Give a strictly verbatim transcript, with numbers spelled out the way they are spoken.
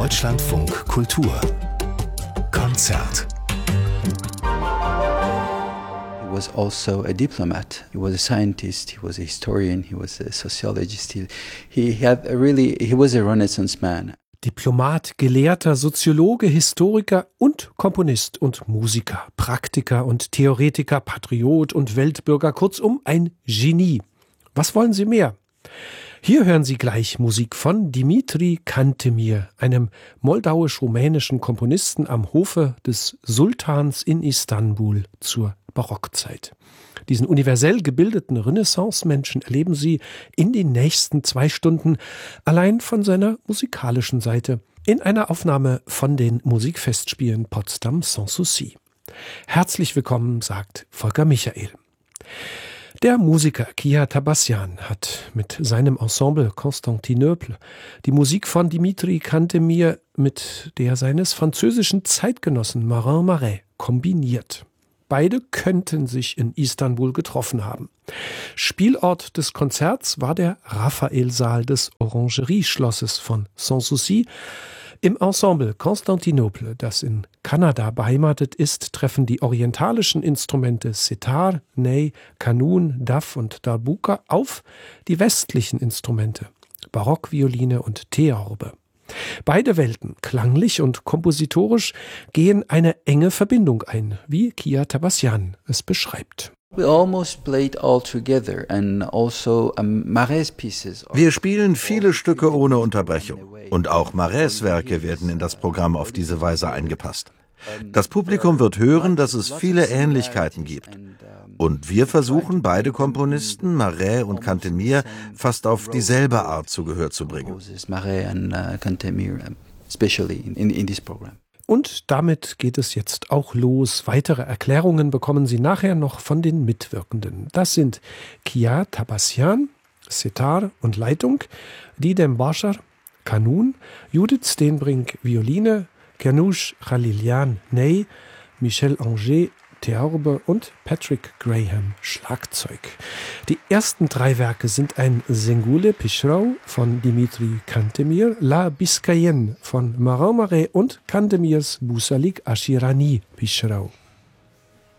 Deutschlandfunk Kultur Konzert. He was also a diplomat. He was a scientist. He was a historian. He was a sociologist. He, he had a really, he was a Renaissance man. Diplomat, Gelehrter, Soziologe, Historiker und Komponist und Musiker, Praktiker und Theoretiker, Patriot und Weltbürger, kurzum ein Genie. Was wollen Sie mehr? Hier hören Sie gleich Musik von Dimitri Cantemir, einem moldauisch-rumänischen Komponisten am Hofe des Sultans in Istanbul zur Barockzeit. Diesen universell gebildeten Renaissance-Menschen erleben Sie in den nächsten zwei Stunden allein von seiner musikalischen Seite in einer Aufnahme von den Musikfestspielen Potsdam Sans Souci. Herzlich willkommen, sagt Volker Michael. Der Musiker Kia Tabassian hat mit seinem Ensemble Constantinople die Musik von Dimitri Cantemir mit der seines französischen Zeitgenossen Marin Marais kombiniert. Beide könnten sich in Istanbul getroffen haben. Spielort des Konzerts war der Raphaelsaal des Orangerie-Schlosses von Sans Souci. Im Ensemble Constantinople, das in Kanada beheimatet ist, treffen die orientalischen Instrumente Setar, Ney, Kanun, Daf und Darbuka auf die westlichen Instrumente, Barockvioline und Theorbe. Beide Welten, klanglich und kompositorisch, gehen eine enge Verbindung ein, wie Kia Tabassian es beschreibt. We almost played all together and also um, Marais pieces. Wir spielen viele Stücke ohne Unterbrechung und auch Marais Werke werden in das Programm auf diese Weise eingepasst. Das Publikum wird hören, dass es viele Ähnlichkeiten gibt. Und wir versuchen, beide Komponisten, Marais und Cantemir, fast auf dieselbe Art zu Gehör zu bringen. Und damit geht es jetzt auch los. Weitere Erklärungen bekommen Sie nachher noch von den Mitwirkenden. Das sind Kia Tabassian, Setar und Leitung, Didem Bashar, Kanun, Judith Steenbrink, Violine, Kernouche Khalilian, Ney, Michel Anger, Theorbe und Patrick Graham, Schlagzeug. Die ersten drei Werke sind ein Sengoule Pichrau von Dimitri Cantemir, La Biscayenne von Marin Marais und Cantemirs Bousalik Ashirani Pichrau.